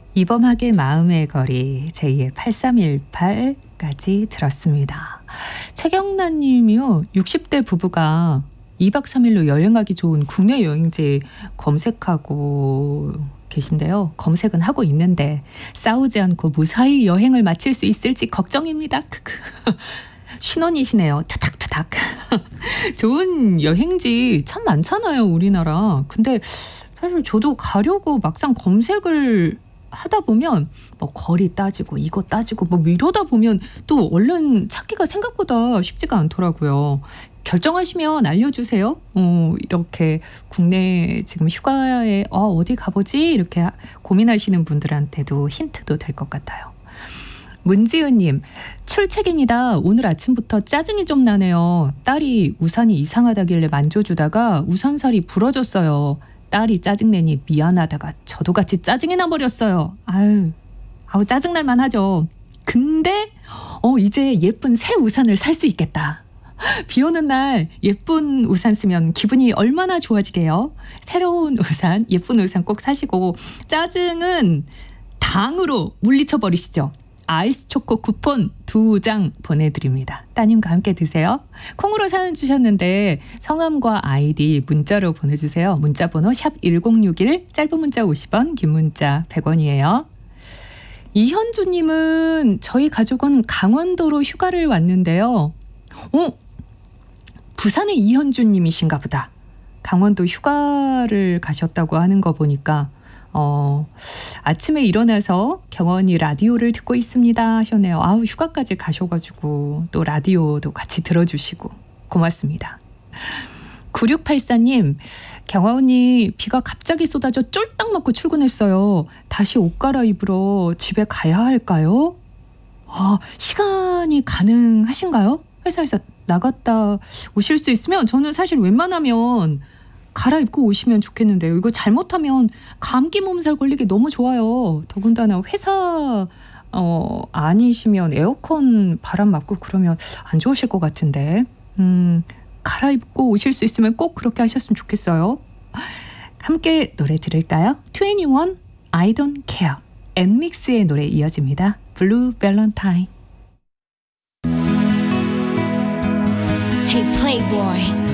이범학의 마음의 거리 제2의 8318까지 들었습니다. 최경란 님이요. 60대 부부가 2박 3일로 여행하기 좋은 국내 여행지 검색하고 계신데요. 검색은 하고 있는데 싸우지 않고 무사히 여행을 마칠 수 있을지 걱정입니다. 신혼이시네요. 투닥투닥. 좋은 여행지 참 많잖아요, 우리나라. 근데 사실 저도 가려고 막상 검색을 하다 보면 뭐 거리 따지고 이거 따지고 뭐 이러다 보면 또 얼른 찾기가 생각보다 쉽지가 않더라고요. 결정하시면 알려주세요. 이렇게 국내 지금 휴가에 어디 가보지 이렇게 고민하시는 분들한테도 힌트도 될 것 같아요. 문지은님, 출첵입니다. 오늘 아침부터 짜증이 좀 나네요. 딸이 우산이 이상하다길래 만져주다가 우산살이 부러졌어요. 딸이 짜증내니 미안하다가 저도 같이 짜증이 나버렸어요. 아우 짜증날만 하죠. 근데 이제 예쁜 새 우산을 살 수 있겠다. 비 오는 날 예쁜 우산 쓰면 기분이 얼마나 좋아지게요. 새로운 우산, 예쁜 우산 꼭 사시고 짜증은 당으로 물리쳐 버리시죠. 아이스 초코 쿠폰 2장 보내드립니다. 따님과 함께 드세요. 콩으로 사연 주셨는데 성함과 아이디 문자로 보내주세요. 문자번호 샵 1061, 짧은 문자 50원, 긴 문자 100원이에요. 이현주님은 저희 가족은 강원도로 휴가를 왔는데요. 부산의 이현주님이신가 보다. 강원도 휴가를 가셨다고 하는 거 보니까 아침에 일어나서 경원이 라디오를 듣고 있습니다 하셨네요. 휴가까지 가셔가지고 또 라디오도 같이 들어주시고 고맙습니다. 9684님, 경화언니 비가 갑자기 쏟아져 쫄딱 맞고 출근했어요. 다시 옷 갈아입으러 집에 가야 할까요? 시간이 가능하신가요? 회사에서 나갔다 오실 수 있으면 저는 사실 웬만하면 갈아입고 오시면 좋겠는데요. 이거 잘못하면 감기 몸살 걸리기 너무 좋아요. 더군다나 회사 아니시면 에어컨 바람 맞고 그러면 안 좋으실 것 같은데 갈아입고 오실 수 있으면 꼭 그렇게 하셨으면 좋겠어요. 함께 노래 들을까요? 21 I don't care. 엔믹스의 노래 이어집니다. 블루 밸런타인. Hey Playboy,